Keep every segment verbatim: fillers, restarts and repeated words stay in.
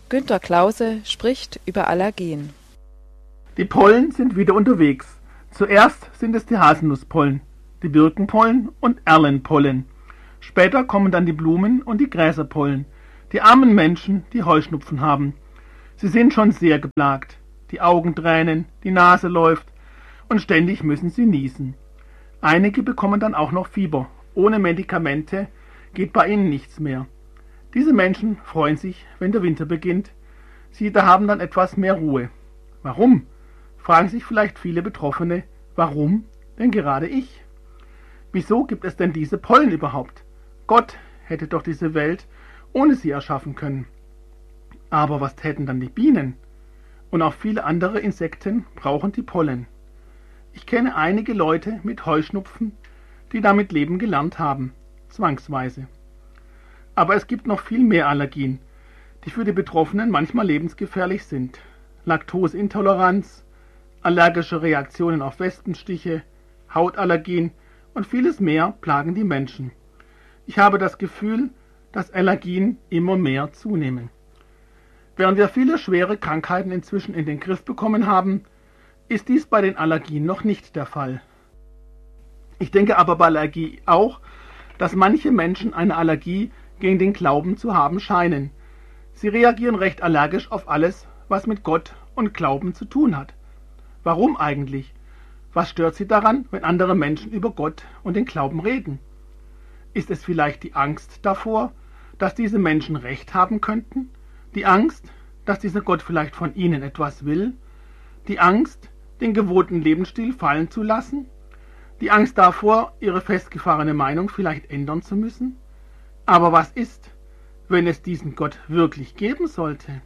Günter Klause spricht über Allergien. Die Pollen sind wieder unterwegs. Zuerst sind es die Haselnusspollen, die Birkenpollen und Erlenpollen. Später kommen dann die Blumen- und die Gräserpollen. Die armen Menschen, die Heuschnupfen haben. Sie sind schon sehr geplagt. Die Augen tränen, die Nase läuft und ständig müssen sie niesen. Einige bekommen dann auch noch Fieber. Ohne Medikamente geht bei ihnen nichts mehr. Diese Menschen freuen sich, wenn der Winter beginnt. Sie da haben dann etwas mehr Ruhe. Warum? Fragen sich vielleicht viele Betroffene. Warum denn gerade ich? Wieso gibt es denn diese Pollen überhaupt? Gott hätte doch diese Welt ohne sie erschaffen können. Aber was täten dann die Bienen? Und auch viele andere Insekten brauchen die Pollen. Ich kenne einige Leute mit Heuschnupfen, die damit leben gelernt haben, zwangsweise. Aber es gibt noch viel mehr Allergien, die für die Betroffenen manchmal lebensgefährlich sind. Laktoseintoleranz, allergische Reaktionen auf Wespenstiche, Hautallergien und vieles mehr plagen die Menschen. Ich habe das Gefühl, dass Allergien immer mehr zunehmen. Während wir viele schwere Krankheiten inzwischen in den Griff bekommen haben, ist dies bei den Allergien noch nicht der Fall. Ich denke aber bei Allergie auch, dass manche Menschen eine Allergie gegen den Glauben zu haben scheinen. Sie reagieren recht allergisch auf alles, was mit Gott und Glauben zu tun hat. Warum eigentlich? Was stört sie daran, wenn andere Menschen über Gott und den Glauben reden? Ist es vielleicht die Angst davor, dass diese Menschen Recht haben könnten? Die Angst, dass dieser Gott vielleicht von ihnen etwas will? Die Angst, den gewohnten Lebensstil fallen zu lassen? Die Angst davor, ihre festgefahrene Meinung vielleicht ändern zu müssen? Aber was ist, wenn es diesen Gott wirklich geben sollte?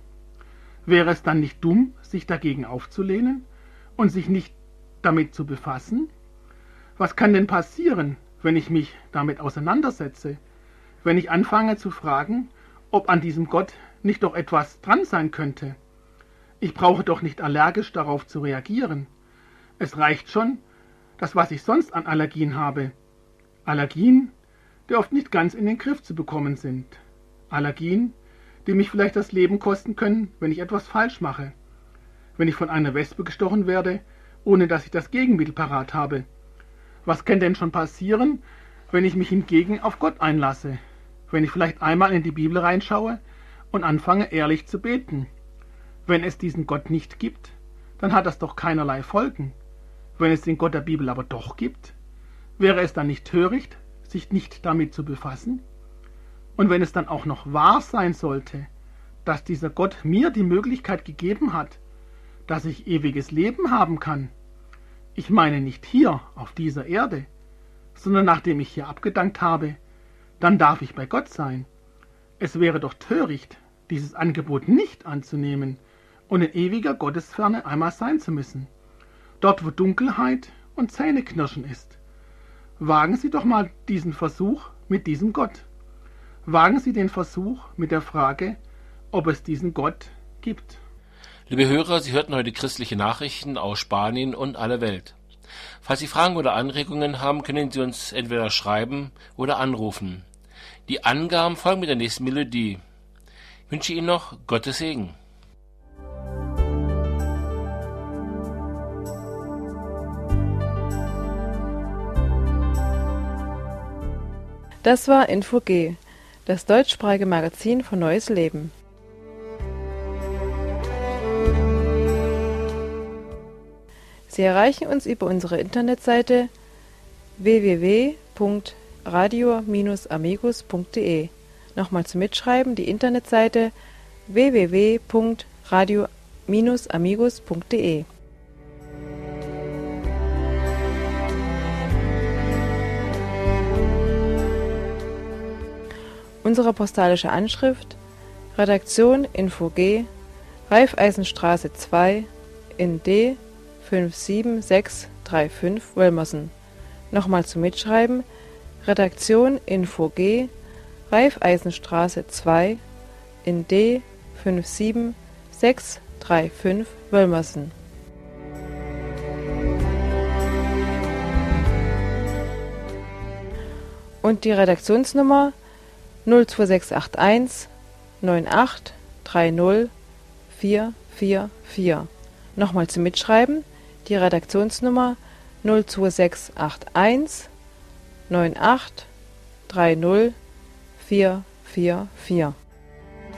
Wäre es dann nicht dumm, sich dagegen aufzulehnen und sich nicht damit zu befassen? Was kann denn passieren, wenn ich mich damit auseinandersetze? Wenn ich anfange zu fragen, ob an diesem Gott nicht doch etwas dran sein könnte? Ich brauche doch nicht allergisch darauf zu reagieren. Es reicht schon, das, was ich sonst an Allergien habe. Allergien, die oft nicht ganz in den Griff zu bekommen sind. Allergien, die mich vielleicht das Leben kosten können, wenn ich etwas falsch mache. Wenn ich von einer Wespe gestochen werde, ohne dass ich das Gegenmittel parat habe. Was kann denn schon passieren, wenn ich mich hingegen auf Gott einlasse? Wenn ich vielleicht einmal in die Bibel reinschaue und anfange ehrlich zu beten? Wenn es diesen Gott nicht gibt, dann hat das doch keinerlei Folgen. Wenn es den Gott der Bibel aber doch gibt, wäre es dann nicht töricht, sich nicht damit zu befassen? Und wenn es dann auch noch wahr sein sollte, dass dieser Gott mir die Möglichkeit gegeben hat, dass ich ewiges Leben haben kann, ich meine nicht hier auf dieser Erde, sondern nachdem ich hier abgedankt habe, dann darf ich bei Gott sein. Es wäre doch töricht, dieses Angebot nicht anzunehmen und in ewiger Gottesferne einmal sein zu müssen. Dort, wo Dunkelheit und Zähneknirschen ist. Wagen Sie doch mal diesen Versuch mit diesem Gott. Wagen Sie den Versuch mit der Frage, ob es diesen Gott gibt. Liebe Hörer, Sie hörten heute christliche Nachrichten aus Spanien und aller Welt. Falls Sie Fragen oder Anregungen haben, können Sie uns entweder schreiben oder anrufen. Die Angaben folgen mit der nächsten Melodie. Ich wünsche Ihnen noch Gottes Segen. Das war Info G, das deutschsprachige Magazin von Neues Leben. Sie erreichen uns über unsere Internetseite w w w punkt radio Bindestrich amigos punkt de. Nochmal zum Mitschreiben die Internetseite w w w punkt radio Bindestrich amigos punkt de. Unsere postalische Anschrift: Redaktion Info G, Raiffeisenstraße zwei in D fünf sieben sechs drei fünf Wölmersen. Nochmal zum Mitschreiben: Redaktion Info G, Raiffeisenstraße zwei in D fünf sieben sechs drei fünf Wölmersen. Und die Redaktionsnummer null zwei sechs acht eins neun acht drei null vier vier vier. Nochmal zum Mitschreiben, die Redaktionsnummer null zwei sechs acht eins neun acht drei null vier vier vier.